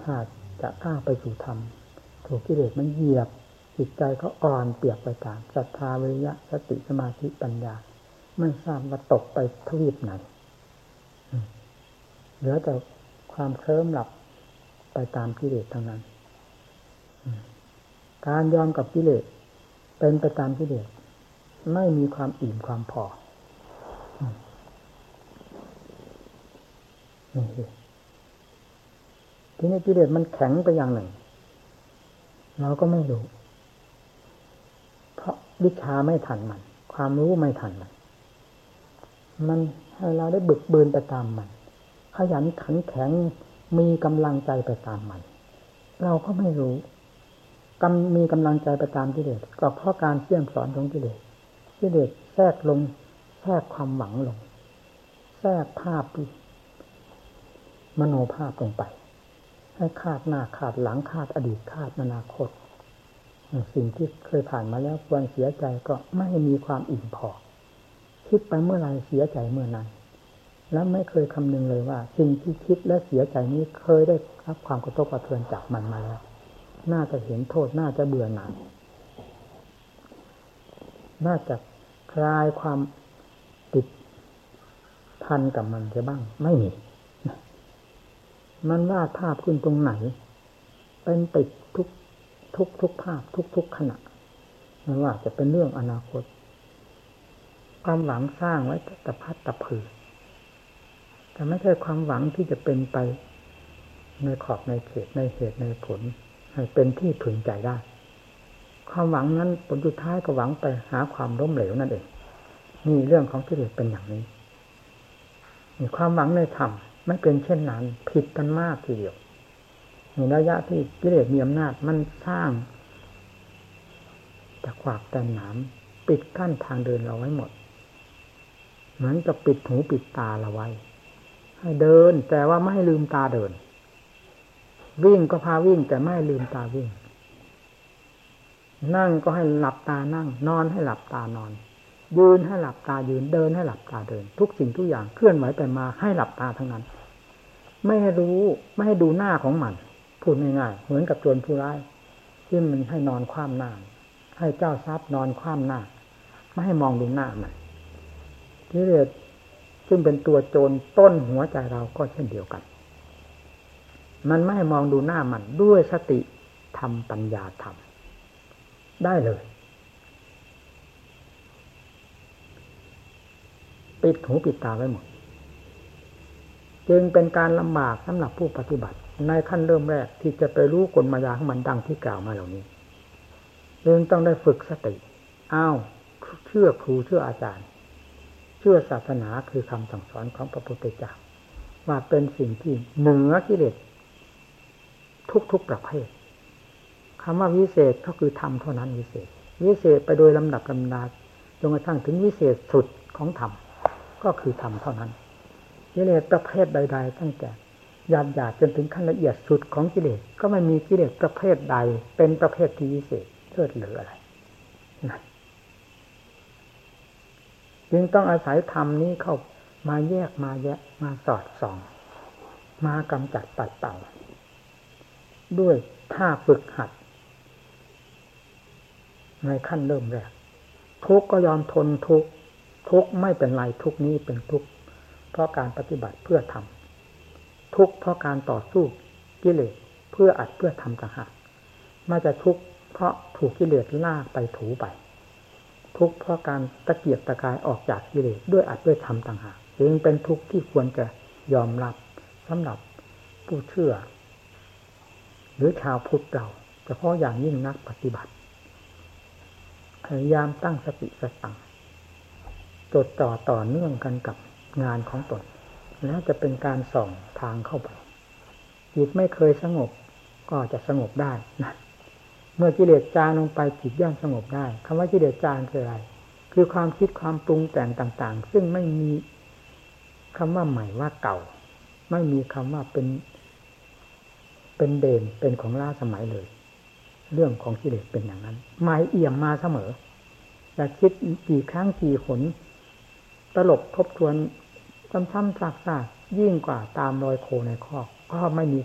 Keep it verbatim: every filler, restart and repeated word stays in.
หากจะก้าวไปสู่ธรรมถูกกิเลสมันเหยียบจิตใจเขาอ่อนเปียกไปตามศรัทธาวิริยะสติสมาธิปัญญาไม่ทราบว่าตกไปทวีปไหนเหลือแต่ความเคลิ้มหลับไปตามกิเลสทั้งนั้นการยอมกับกิเลสเป็นไปตามกิเลสไม่มีความอิ่มความพอนี่สิทีนี้กิเลสมันแข็งไปอย่างหนึ่งเราก็ไม่รู้เพราะวิชาไม่ทันมันความรู้ไม่ทันมันมันให้เราได้บึกบืนไปตามมันขยันขันแข็งมีกำลังใจไปตามมันเราก็ไม่รู้กำมีกำลังใจไปตามกิเลสก็เพราะการเสี่ยมสอนของกิเลสกิเลสแทรกลงแทรกความหวังลงแทรกภาพมโนภาพลงไปให้คาดหน้าคาดหลังคาดอดีตคาดอนาคตสิ่งที่เคยผ่านมาแล้วควรเสียใจก็ไม่มีความอิ่มพอคิดไปเมื่อไรเสียใจเมื่อนั้นแล้วไม่เคยคำนึงเลยว่าสิ่งที่คิดและเสียใจนี้เคยได้รับความกระทบกระเทือนจากมันมาแล้วน่าจะเห็นโทษน่าจะเบื่อหน่ายน่าจะคลายความติดพันกับมันจะบ้างไม่มีมันวาดภาพขึ้นตรงไหนเป็นติดทุกทุกทุกภาพทุกทุกขณะไม่ว่าจะเป็นเรื่องอนาคตความหวังสร้างไว้แต่พัดแต่ผือแต่ไม่ใช่ความหวังที่จะเป็นไปในขอบในเขตในเหตุในผลให้เป็นที่พึงใจได้ความหวังนั้นผลสุดท้ายก็หวังไปหาความล้มเหลวนั่นเองนี่เรื่องของกิเลสเป็นอย่างนี้นี่ความหวังในธรรมไม่เป็นเช่นนั้นผิดกันมากทีเดียวในระยะที่กิเลสมีอำนาจมันสร้างแต่ขวากแต่หนามปิดกั้นทางเดินเราไว้หมดเหมือนกับปิดหูปิดตาเราไว้ให้เดินแต่ว่าไม่ให้ลืมตาเดินวิ่งก็พาวิ่งแต่ไม่ให้ลืมตาวิ่งนั่งก็ให้หลับตานั่งนอนให้หลับตานอนยืนให้หลับตายืนเดินให้หลับตาเดินทุกสิ่งทุกอย่างเคลื่อนไหวไปมาให้หลับตาทั้งนั้นไม่ให้รู้ไม่ให้ดูหน้าของมันพูดง่ายๆเหมือนกับโจรผู้ร้ายที่มันให้นอนคว่ำหน้าให้เจ้าทรัพย์นอนคว่ำหน้าไม่ให้มองดูหน้ามันกิเลสซึ่งเป็นตัวโจรต้นหัวใจเราก็เช่นเดียวกันมันไม่ให้มองดูหน้ามันด้วยสติธรรมปัญญาธรรมได้เลยปิดหูปิดตาไว้หมดจึงเป็นการลำบากสำหรับผู้ปฏิบัติในขั้นเริ่มแรกที่จะไปรู้กลมายาของมันดังที่กล่าวมาเหล่านี้จึงต้องได้ฝึกสติอ้าวเชื่อครูเชื่ออาจารย์เชื่อศาสนาคือคำสั่งสอนของพระพุทธเจ้าว่าเป็นสิ่งที่เหนือกิเลสทุกๆประเภทคำว่าวิเศษก็คือธรรมเท่านั้นวิเศษวิเศษไปโดยลำดับลำดาจนกระทั่งถึงวิเศษสุดของธรรมก็คือธรรมเท่านั้นกิเลสประเภทใดๆตั้งแต่หยาบหยาบจนถึงขั้นละเอียดสุดของกิเลสก็ไม่มีกิเลสประเภทใดเป็นประเภทที่วิเศษเลิศเหลืออะไรนะจึงต้องอาศัยธรรมนี้เข้ามาแยกมาแยะมาสอดส่องมากำจัดปัดเป่าด้วยท่าฝึกหัดในขั้นเริ่มแรกทุกข์ก็ยอมทนทุกข์ทุกข์ไม่เป็นไรทุกข์นี้เป็นทุกข์เพราะการปฏิบัติเพื่อทำทุกข์เพราะการต่อสู้กิเลสเพื่ออัดเพื่อทำต่างหากไม่จะทุกข์เพราะถูกกิเลสลากไปถูไปทุกข์เพราะการตะเกียกตะกายออกจากกิเลสด้วยอัดด้วยทำต่างหากจึงเป็นทุกข์ที่ควรจะยอมรับสำหรับผู้เชื่อหรือชาวพุทธเราเฉพาะอย่างยิ่งนักปฏิบัติพยายามตั้งสติสตังจดจ่อต่อเนื่องกันกับงานของตนแล้วจะเป็นการส่องทางเข้าไปจิตไม่เคยสงบก็จะสงบได้นะเมื่อกิเลสจางลงไปจิตย่อมสงบได้คำว่ากิเลสจางคืออะไรคือความคิดความปรุงแต่งต่างๆซึ่งไม่มีคำว่าใหม่ว่าเก่าไม่มีคำว่าเป็นเป็นเด่นเป็นของล้าสมัยเลยเรื่องของกิเลสเป็นอย่างนั้นหมายเอี่ยมมาเสมอแต่คิดกี่ครั้งกี่หนตลบทบทวนซ้ำๆซากๆยิ่งกว่าตามรอยโคในคอกก็ไม่มี